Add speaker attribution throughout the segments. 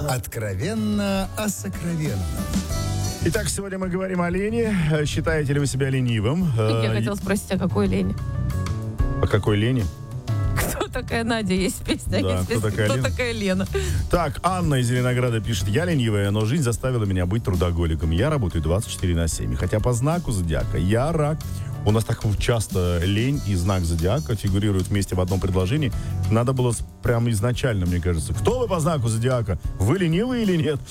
Speaker 1: Откровенно о сокровенном.
Speaker 2: Итак, сегодня мы говорим о лени. Считаете ли вы себя ленивым?
Speaker 3: Я хотела спросить, о какой лени?
Speaker 2: О какой лени?
Speaker 3: Кто такая Надя? Есть песня,
Speaker 2: Да,
Speaker 3: есть песня. Кто такая Лена?
Speaker 2: Так, Анна из Зеленограда пишет: я ленивая, но жизнь заставила меня быть трудоголиком. Я работаю 24/7. Хотя по знаку зодиака я рак. У нас так часто лень и знак зодиака фигурируют вместе в одном предложении. Надо было прямо изначально, мне кажется. Кто вы по знаку зодиака? Вы ленивый или нет?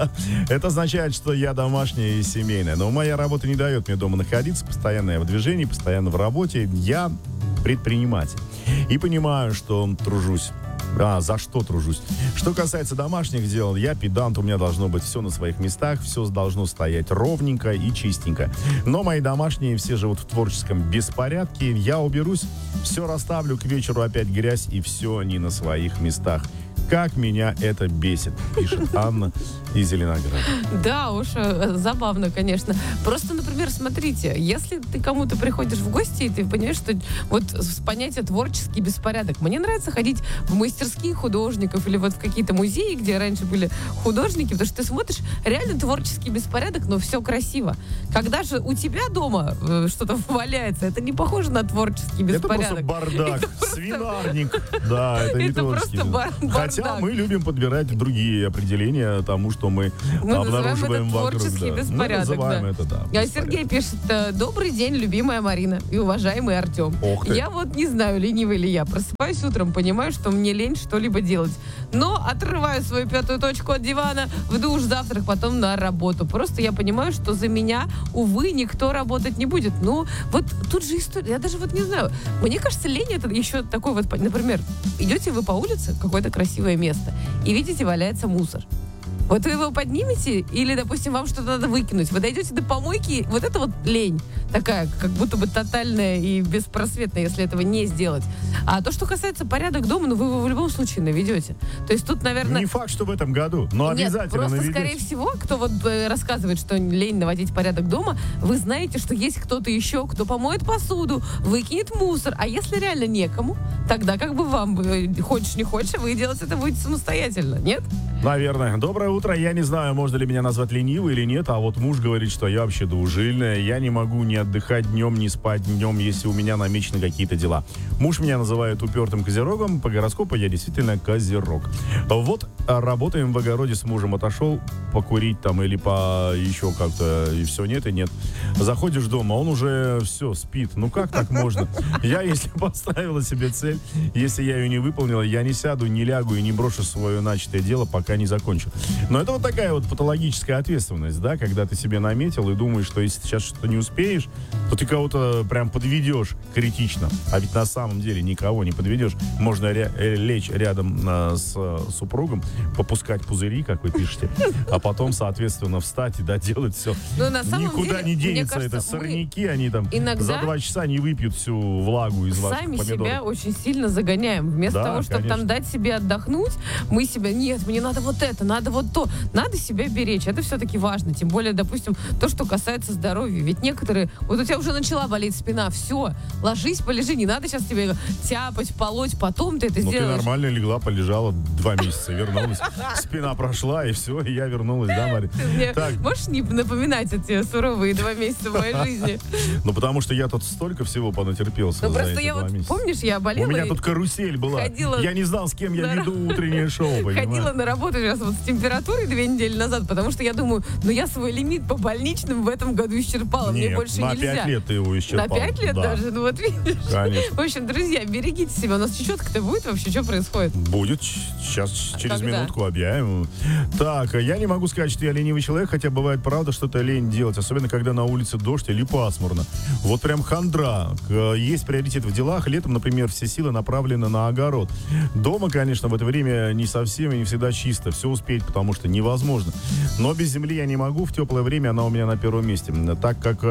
Speaker 2: Это означает, что я домашняя и семейная. Но моя работа не дает мне дома находиться. Постоянно я в движении, постоянно в работе. Я предприниматель. И понимаю, что тружусь. За что тружусь? Что касается домашних дел, я педант, у меня должно быть все на своих местах, все должно стоять ровненько и чистенько. Но мои домашние все живут в творческом беспорядке. Я уберусь, все расставлю, к вечеру опять грязь, и все не на своих местах. Как меня это бесит, пишет Анна из Зеленограда.
Speaker 3: Да уж, забавно, конечно. Просто, например, смотрите, если ты кому-то приходишь в гости, и ты понимаешь, что вот понятие творческий беспорядок. Мне нравится ходить в мастерские художников или вот в какие-то музеи, где раньше были художники, потому что ты смотришь, реально творческий беспорядок, но все красиво. Когда же у тебя дома что-то валяется, это не похоже на творческий беспорядок.
Speaker 2: Это просто бардак, свинарник. Да, это не творческий.
Speaker 3: Это просто бардак.
Speaker 2: Хотя мы любим подбирать другие определения тому, что мы обнаруживаем вокруг.
Speaker 3: Творческий беспорядок.
Speaker 2: Мы называем это, да.
Speaker 3: А Сергей пишет: добрый день, любимая Марина и уважаемый Артем. Я вот не знаю, ленивый ли я. Просыпаюсь утром, понимаю, что мне лень что-либо делать. Но отрываю свою пятую точку от дивана, в душ, завтрак, потом на работу. Просто я понимаю, что за меня, увы, никто работать не будет. Ну, вот тут же история. Я даже вот не знаю. Мне кажется, лень это еще такой вот, например, идете вы по улице, какое-то красивое место, и видите, валяется мусор. Вот вы его поднимете, или, допустим, вам что-то надо выкинуть. Вы дойдете до помойки, вот это вот лень такая, как будто бы тотальная и беспросветная, если этого не сделать. А то, что касается порядок дома, ну вы его в любом случае наведете. То есть тут, наверное...
Speaker 2: Не факт, что в этом году, но обязательно
Speaker 3: просто,
Speaker 2: наведете.
Speaker 3: скорее всего, кто вот рассказывает, что лень наводить порядок дома, вы знаете, что есть кто-то еще, кто помоет посуду, выкинет мусор. А если реально некому, тогда как бы вам, хочешь не хочешь, вы делать это будете самостоятельно, нет?
Speaker 2: Наверное. Доброе утро. Я не знаю, можно ли меня назвать ленивой или нет, а вот муж говорит, что я вообще двужильная. Я не могу ни отдыхать днем, ни спать днем, если у меня намечены какие-то дела. Муж меня называет упертым козерогом. По гороскопу я действительно козерог. Вот работаем в огороде с мужем. Отошел покурить там или по еще как-то, и все, нет и нет. Заходишь дома, он уже все, спит. Ну как так можно? Я, если поставила себе цель, если я ее не выполнила, я не сяду, не лягу и не брошу свое начатое дело, пока не закончу. Но это вот такая вот патологическая ответственность, да, когда ты себе наметил и думаешь, что если сейчас что-то не успеешь, то ты кого-то прям подведешь критично. А ведь на самом деле никого не подведешь. Можно лечь рядом с супругом, попускать пузыри, как вы пишете, а потом, соответственно, встать и доделать все. Никуда не денется. Это сорняки, они там за 2 часа не выпьют всю влагу из ваших помидоров.
Speaker 3: Сами себя очень сильно загоняем. Вместо того, чтобы там дать себе отдохнуть, мы себя, нет, мне надо вот это, надо вот то. Надо себя беречь. Это все-таки важно. Тем более, допустим, то, что касается здоровья. Ведь некоторые... Вот у тебя уже начала болеть спина. Все. Ложись, полежи. Не надо сейчас тебе тяпать, полоть. Потом ты это сделаешь.
Speaker 2: Ну, ты нормально легла, полежала 2 месяца. Вернулась. Спина прошла, и все. И я вернулась, да, Мария?
Speaker 3: Можешь не напоминать эти суровые 2 месяца в моей жизни?
Speaker 2: Ну, потому что я тут столько всего понатерпелся за эти 2 месяца.
Speaker 3: Помнишь, я болела?
Speaker 2: У меня тут карусель была. Я не знал, с кем я веду утреннее шоу.
Speaker 3: Ходила на работу сейчас вот с температурой 2 недели назад, потому что я думаю, я свой лимит по больничным в этом году исчерпала. Мне больше нельзя.
Speaker 2: На 5 лет ты его исчерпала.
Speaker 3: На 5 лет даже? Ну вот видишь.
Speaker 2: Конечно.
Speaker 3: В общем, друзья, берегите себя. У нас чечетка-то будет вообще? Что происходит?
Speaker 2: Будет. Сейчас через минутку объявим. Так, я не могу сказать, что я ленивый человек, хотя бывает правда что-то лень делать, особенно когда на улице дождь или пасмурно. Вот прям хандра. Есть приоритет в делах. Летом, например, все силы направлены на огород. Дома, конечно, в это время не совсем и не всегда чисто. Все успеть, потому что невозможно. Но без земли я не могу. В теплое время она у меня на первом месте. Так как мужа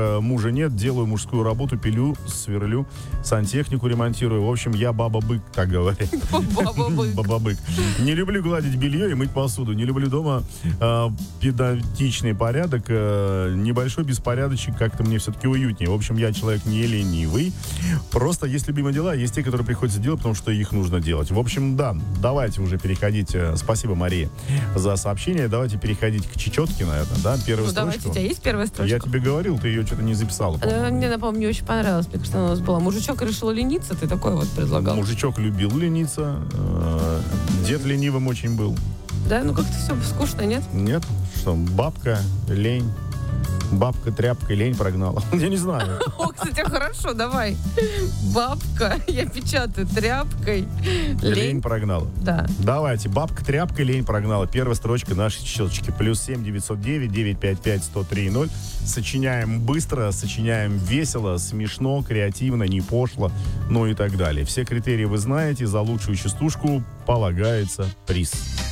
Speaker 2: уже нет. Делаю мужскую работу, пилю, сверлю, сантехнику ремонтирую. В общем, я баба-бык, так говорят. Баба-бык. Не люблю гладить белье и мыть посуду. Не люблю дома педантичный порядок. Небольшой беспорядочек как-то мне все-таки уютнее. В общем, я человек не ленивый. Просто есть любимые дела, есть те, которые приходится делать, потому что их нужно делать. В общем, да, давайте уже переходить. Спасибо, Мария, за сообщение. Давайте переходить к чечетке, наверное, да? Первая строчка.
Speaker 3: Давайте, у тебя есть первая строчка?
Speaker 2: Я тебе говорил, ты ее что-то не записала.
Speaker 3: Мне, напомню, не очень понравилось, потому что она у нас была. Мужичок решил лениться, ты такой вот предлагал.
Speaker 2: Мужичок любил лениться. Дед ленивым очень был.
Speaker 3: Да, ну как-то все скучно, нет?
Speaker 2: Нет, что, бабка, лень. Бабка тряпкой лень прогнала. Я не знаю.
Speaker 3: О, кстати, хорошо, давай. Бабка, я печатаю, тряпкой.
Speaker 2: Лень прогнала.
Speaker 3: Да.
Speaker 2: Давайте. Бабка тряпкой лень прогнала. Первая строчка нашей чечеточки. +7 909 955 103 0. Сочиняем быстро, сочиняем весело, смешно, креативно, не пошло, ну и так далее. Все критерии вы знаете. За лучшую частушку полагается приз.